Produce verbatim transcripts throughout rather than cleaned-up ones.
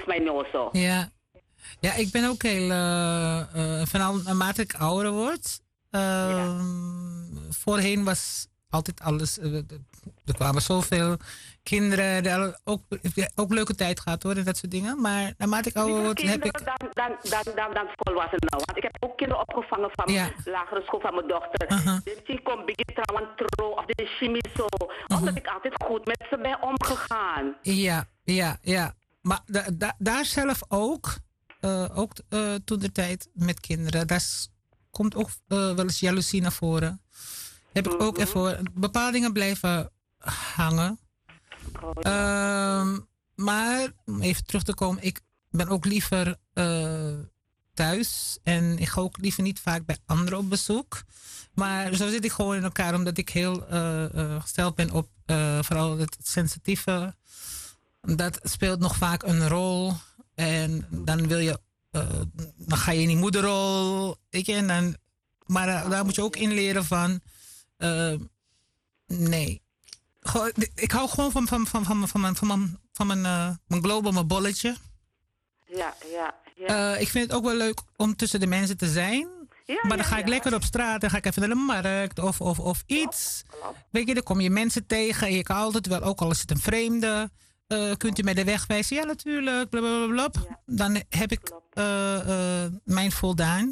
mij niet zo. Ja. Ja, ik ben ook heel, uh, uh, vooral naarmate ik ouder word. Uh, ja. Voorheen was altijd alles, uh, er kwamen zoveel kinderen, er ook, ook leuke tijd gehad hoor, en dat soort dingen. Maar naarmate ik ouder word, heb ik... Dan, dan, dan, dan, dan volwassenen. Want ik heb ook kinderen opgevangen van ja. de lagere school van mijn dochter. Uh-huh. Dus komt begin trouwens tro of de chemie zo. Omdat uh-huh. ik altijd goed met ze ben omgegaan. Ja, ja, ja. Maar da, da, daar zelf ook, uh, ook uh, toen de tijd met kinderen, daar komt ook uh, wel eens jaloezie naar voren. Heb ik mm-hmm. ook even, bepaalde dingen blijven hangen. Oh, ja. uh, maar, om even terug te komen, ik ben ook liever uh, thuis. En ik ga ook liever niet vaak bij anderen op bezoek. Maar zo zit ik gewoon in elkaar, omdat ik heel uh, uh, gesteld ben op uh, vooral het sensitieve. Dat speelt nog vaak een rol. En dan wil je, uh, dan ga je in die moederrol. Weet je, en dan, maar uh, daar moet je ook in leren van, uh, nee. Gewoon, ik hou gewoon van, van, van, van, van, mijn, van, mijn, van mijn, uh, mijn global, mijn bolletje. Ja, ja, ja. Uh, ik vind het ook wel leuk om tussen de mensen te zijn. Ja, maar dan ga ik ja. lekker op straat, dan ga ik even naar de markt of, of, of iets. Klopt, klopt. Weet je, dan kom je mensen tegen en je kan altijd wel, ook al is het een vreemde, uh, kunt u mij de weg wijzen? Ja, natuurlijk, blablabla. Ja. Dan heb ik uh, uh, mijn voldaan.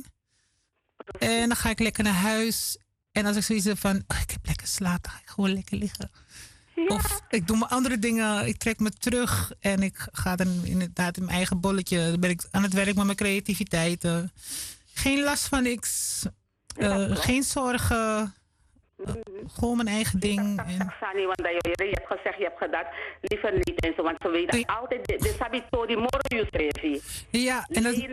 En dan ga ik lekker naar huis. En als ik zoiets heb van, oh, ik heb lekker slaap, dan ga ik gewoon lekker liggen. Ja. Of ik doe mijn andere dingen, ik trek me terug en ik ga dan inderdaad in mijn eigen bolletje. Dan ben ik aan het werk met mijn creativiteiten. Geen last van niks, uh, geen zorgen, uh, gewoon mijn eigen ding. En... Sani, want je hebt gezegd, je hebt gedaan, liever niet en zo, want ze weten ja. altijd, de sabito die moro je ja, en dat,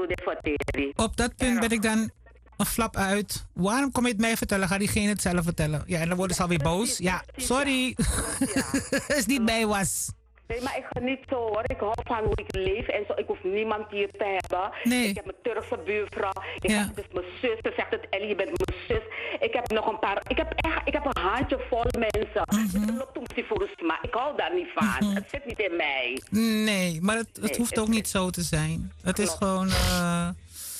op dat punt ben ik dan een flap uit. Waarom kom je het mij vertellen? Ga diegene het zelf vertellen? Ja, en dan worden ze alweer boos. Ja, sorry. Het is niet bij was. Nee, maar ik geniet zo hoor. Ik hou van hoe ik leef en zo. Ik hoef niemand hier te hebben. Nee. Ik heb mijn Turkse buurvrouw. Ik ja. heb dus mijn zus. Ze zegt het, Ellie, je bent mijn zus. Ik heb nog een paar... Ik heb echt... Ik heb een handje vol mensen. Mm-hmm. Maar ik hou daar niet van. Mm-hmm. Het zit niet in mij. Nee, maar het, het nee, hoeft het ook niet zo te zijn. Het klopt. Is gewoon... Uh,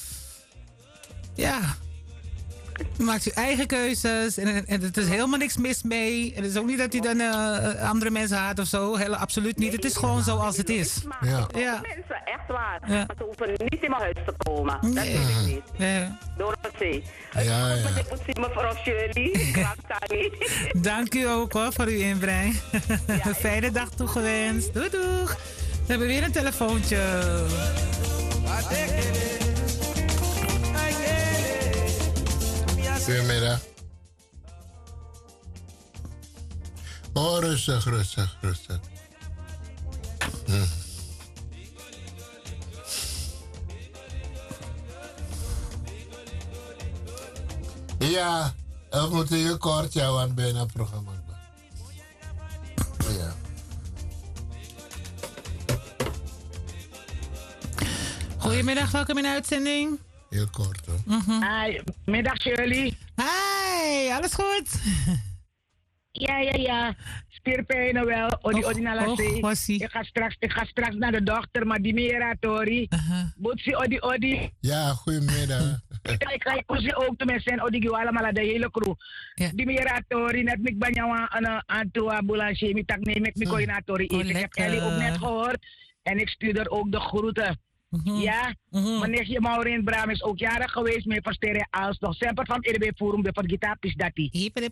ja... Je maakt je eigen keuzes en, en er is helemaal niks mis mee. Het is ook niet dat hij dan uh, andere mensen haat of zo. Heel, absoluut niet. Het is gewoon zoals het is. Ja. Ja. Mensen, echt waar. Ja. Maar ze hoeven niet in mijn huis te komen. Nee. Dat weet ik niet. Ja. Door het zee. Ja, ja. Ik moet zien, mevrouw Shirley. Dank u ook hoor voor uw inbreng. Ja, een fijne dag toegewenst. Doei doeg. We hebben weer een telefoontje. Goedemiddag. Oh, rustig, rustig, rustig. Hm. Ja, we moeten je kort jou aan bijna programma. Ja. Goedemiddag, welkom in de uitzending. Heel kort hoor. Mm-hmm. Hi, middag Shirley. Hi, alles goed? Ja, ja, ja. Spierpijnen wel. Odi, odi na la ik ga straks, ik ga straks naar de dokter, maar die mera tori. Botsi, odi, odi. Ja, goedemiddag. Ik ga je ook te mensen, odi die allemaal de hele crew. Die mera tori, net ik ben jou aan aan toe ambulance, mi tak neem ik mi kooi na tori. Ik heb Ellie ook net gehoord en ik stuur er ook de groeten. Mm-hmm. Ja, mm-hmm. Meneer Maureen Bram is ook jarig geweest met Pastere als nog semper van R B Forum de Gita Pisdati.